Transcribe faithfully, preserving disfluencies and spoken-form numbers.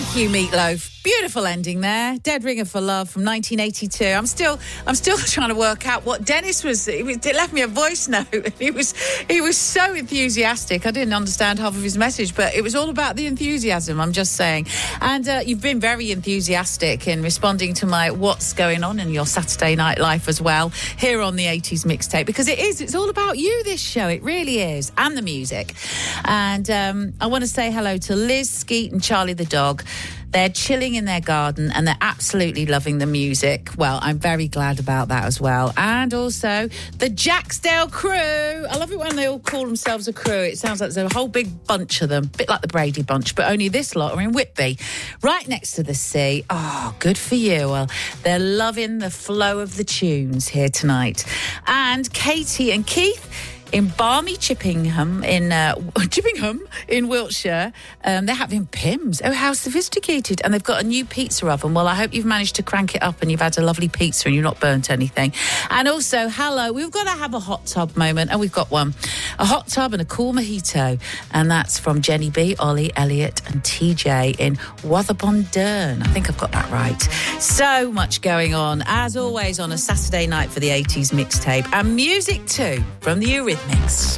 Thank you, Meatloaf. Beautiful ending there. Dead Ringer for Love from nineteen eighty-two. I'm still, I'm still trying to work out what Dennis was. It, was, it left me a voice note. He was, he was so enthusiastic. I didn't understand half of his message, but it was all about the enthusiasm. I'm just saying. And uh, you've been very enthusiastic in responding to my what's going on in your Saturday night life as well here on the eighties mixtape, because it is. It's all about you. This show, it really is, and the music. And um, I want to say hello to Liz, Skeet, and Charlie the dog. They're chilling in their garden and they're absolutely loving the music. Well, I'm very glad about that as well. And also the Jacksdale crew. I love it when they all call themselves a crew. It sounds like there's a whole big bunch of them, a bit like the Brady Bunch, but only this lot are in Whitby, right next to the sea. Oh, good for you. Well, they're loving the flow of the tunes here tonight. And Katie and Keith in balmy Chippingham, in uh, Chippingham in Wiltshire, um, they're having Pimm's. Oh, how sophisticated. And they've got a new pizza oven. Well, I hope you've managed to crank it up and you've had a lovely pizza and you've not burnt anything. And also, hello, we've got to have a hot tub moment, and we've got one. A hot tub and a cool mojito. And that's from Jenny B, Ollie, Elliot and T J in Wotherpondern. I think I've got that right. So much going on, as always, on a Saturday night for the eighties mixtape. And music too, from the Eurythmics. Mix.